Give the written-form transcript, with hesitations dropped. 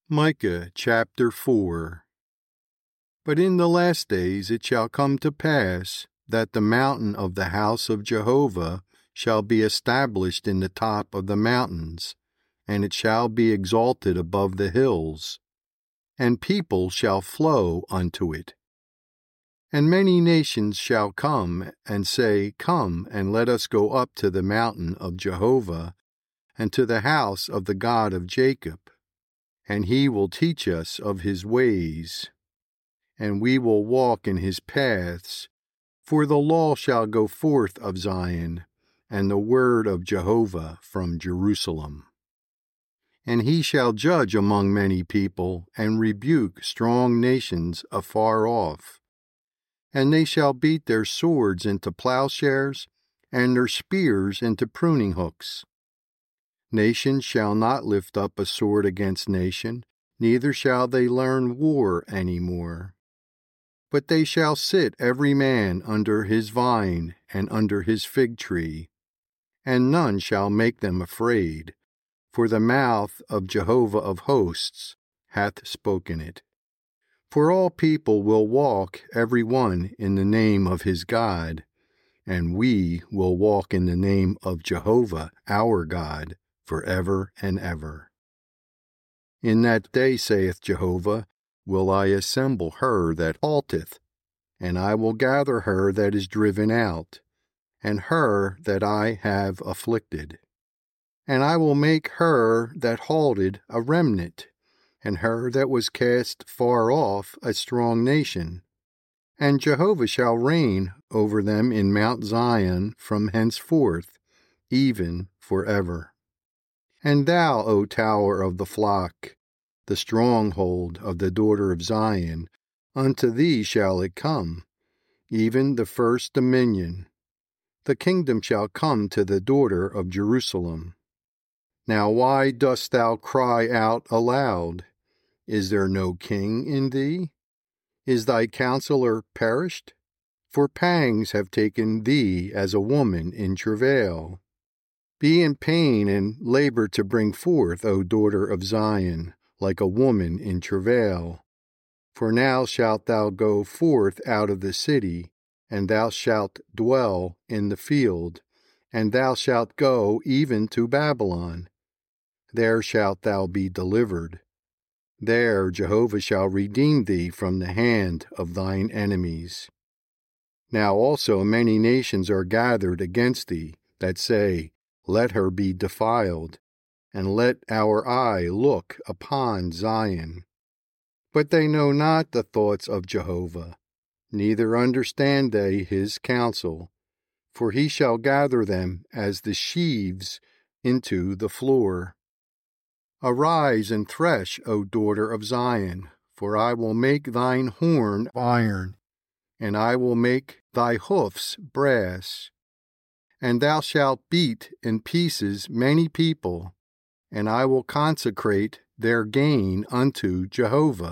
Micah chapter 4. But in the last days it shall come to pass that the mountain of the house of Jehovah shall be established in the top of the mountains, and it shall be exalted above the hills, and people shall flow unto it. And many nations shall come and say, Come, and let us go up to the mountain of Jehovah, and to the house of the God of Jacob. And he will teach us of his ways, and we will walk in his paths. For the law shall go forth of Zion, and the word of Jehovah from Jerusalem. And he shall judge among many people, and rebuke strong nations afar off. And they shall beat their swords into plowshares, and their spears into pruning hooks. Nation shall not lift up a sword against nation, neither shall they learn war any more. But they shall sit every man under his vine and under his fig tree, and none shall make them afraid, for the mouth of Jehovah of hosts hath spoken it. For all people will walk every one in the name of his God, and we will walk in the name of Jehovah our God, forever and ever. In that day, saith Jehovah, will I assemble her that halteth, and I will gather her that is driven out, and her that I have afflicted. And I will make her that halted a remnant, and her that was cast far off a strong nation. And Jehovah shall reign over them in Mount Zion from henceforth, even forever. And thou, O tower of the flock, the stronghold of the daughter of Zion, unto thee shall it come, even the first dominion. The kingdom shall come to the daughter of Jerusalem. Now why dost thou cry out aloud? Is there no king in thee? Is thy counselor perished? For pangs have taken thee as a woman in travail. Be in pain and labor to bring forth, O daughter of Zion, like a woman in travail. For now shalt thou go forth out of the city, and thou shalt dwell in the field, and thou shalt go even to Babylon. There shalt thou be delivered. There Jehovah shall redeem thee from the hand of thine enemies. Now also many nations are gathered against thee, that say, Let her be defiled, and let our eye look upon Zion. But they know not the thoughts of Jehovah, neither understand they his counsel, for he shall gather them as the sheaves into the floor. Arise and thresh, O daughter of Zion, for I will make thine horn iron, and I will make thy hoofs brass. And thou shalt beat in pieces many people, and I will consecrate their gain unto Jehovah.